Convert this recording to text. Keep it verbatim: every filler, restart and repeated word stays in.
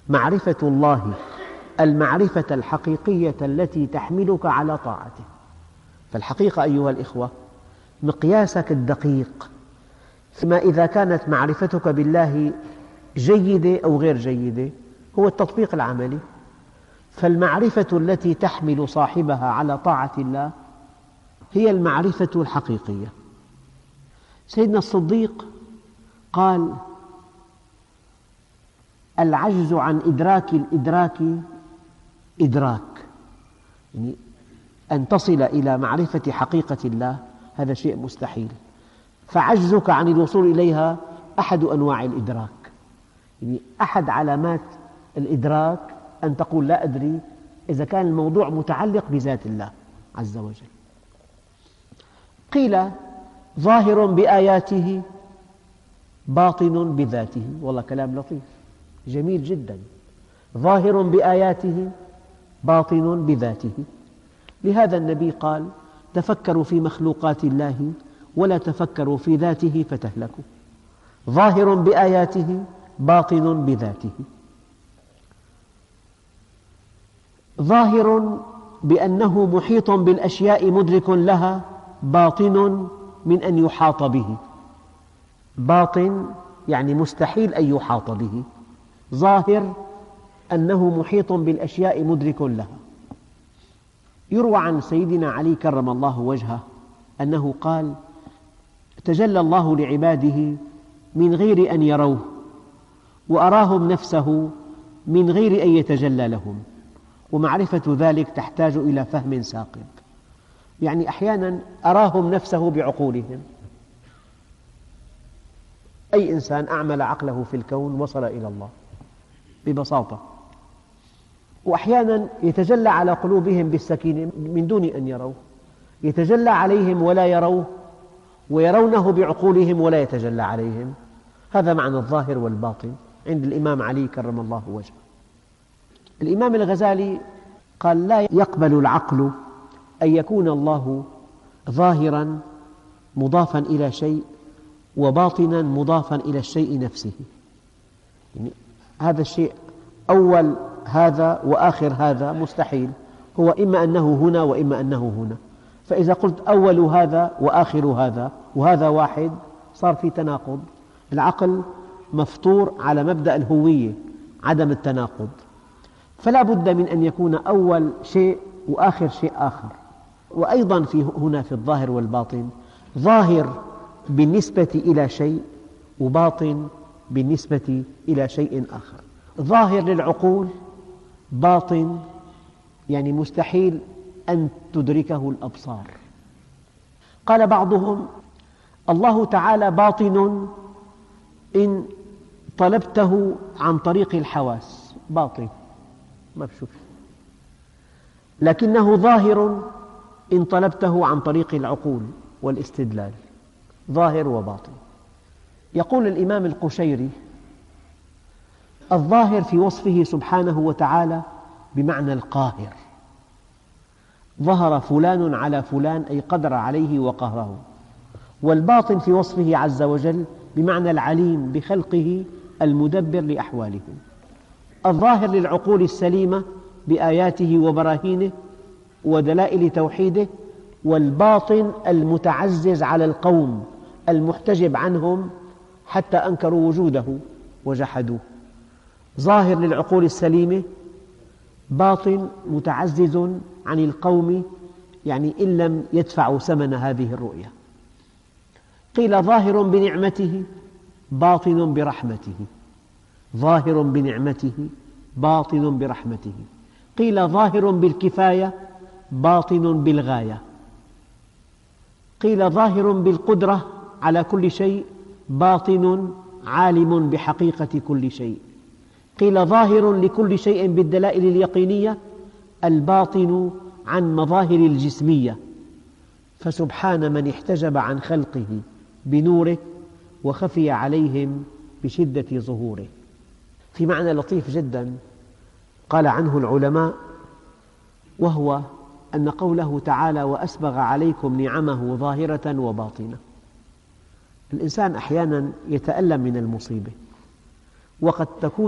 معرفة الله المعرفة الحقيقية التي تحملك على طاعته. فالحقيقة أيها الإخوة مقياسك الدقيق فيما إذا كانت معرفتك بالله جيدة أو غير جيدة هو التطبيق العملي. فالمعرفة التي تحمل صاحبها على طاعة الله هي المعرفة الحقيقية. سيدنا الصديق قال: العجز عن إدراك الإدراك إدراك، يعني أن تصل إلى معرفة حقيقة الله هذا شيء مستحيل، فعجزك عن الوصول إليها أحد أنواع الإدراك. يعني أحد علامات الإدراك أن تقول لا أدري إذا كان الموضوع متعلق بذات الله عز وجل. قيل: ظاهر بآياته باطن بذاته. والله كلام لطيف جميل جدا. ظاهر بآياته باطن بذاته. لهذا النبي قال: تفكروا في مخلوقات الله ولا تفكروا في ذاته فتهلكوا. ظاهر بآياته باطن بذاته. ظاهر بأنه محيط بالأشياء مدرك لها باطن من أن يحاط به. باطن يعني مستحيل أن يحاط به. ظاهر أنه محيط بالأشياء مدرك لها. يروى عن سيدنا علي كرم الله وجهه أنه قال: تجلى الله لعباده من غير أن يروه، وأراهم نفسه من غير أن يتجلى لهم، ومعرفة ذلك تحتاج إلى فهم ثاقب. يعني أحيانا أراهم نفسه بعقولهم. أي إنسان أعمل عقله في الكون وصل إلى الله ببساطة. وأحيانا يتجلى على قلوبهم بالسكينة من دون أن يروه، يتجلى عليهم ولا يروه، ويرونه بعقولهم ولا يتجلى عليهم. هذا معنى الظاهر والباطن عند الإمام علي كرم الله وجهه. الإمام الغزالي قال: لا يقبل العقل أن يكون الله ظاهراً مضافاً إلى شيء وباطناً مضافاً إلى الشيء نفسه. يعني هذا الشيء أول هذا وآخر هذا مستحيل، هو إما أنه هنا وإما أنه هنا. فإذا قلت أول هذا وآخر هذا وهذا واحد صار في تناقض. العقل مفطور على مبدأ الهوية عدم التناقض، فلا بد من أن يكون أول شيء وآخر شيء آخر. وأيضا في هنا في الظاهر والباطن ظاهر بالنسبة إلى شيء وباطن بالنسبة إلى شيء آخر. ظاهر للعقول، باطن يعني مستحيل أن تدركه الأبصار. قال بعضهم: الله تعالى باطن إن طلبته عن طريق الحواس، باطن ما بشوف، لكنه ظاهر إن طلبته عن طريق العقول والاستدلال. ظاهر وباطن. يقول الإمام القشيري: الظاهر في وصفه سبحانه وتعالى بمعنى القاهر، ظهر فلان على فلان أي قدر عليه وقهره. والباطن في وصفه عز وجل بمعنى العليم بخلقه المدبر لأحوالهم. الظاهر للعقول السليمة بآياته وبراهينه ودلائل توحيده، والباطن المتعزز على القوم المحتجب عنهم حتى أنكروا وجوده وجحدوه. ظاهر للعقول السليمة، باطن متعزز عن القوم، يعني إن لم يدفعوا ثمن هذه الرؤية. قيل: ظاهر بنعمته باطن برحمته. ظاهر بنعمته باطن برحمته. قيل: ظاهر بالكفاية باطن بالغاية. قيل: ظاهر بالقدرة على كل شيء باطن عالم بحقيقة كل شيء. قيل: ظاهر لكل شيء بالدلائل اليقينية، الباطن عن مظاهر الجسمية. فسبحان من احتجب عن خلقه بنوره وخفي عليهم بشدة ظهوره. في معنى لطيف جدا قال عنه العلماء، وهو أن قوله تعالى: وأسبغ عليكم نعمه ظاهرة وباطنة. الإنسان أحيانا يتألم من المصيبة، وقد تكون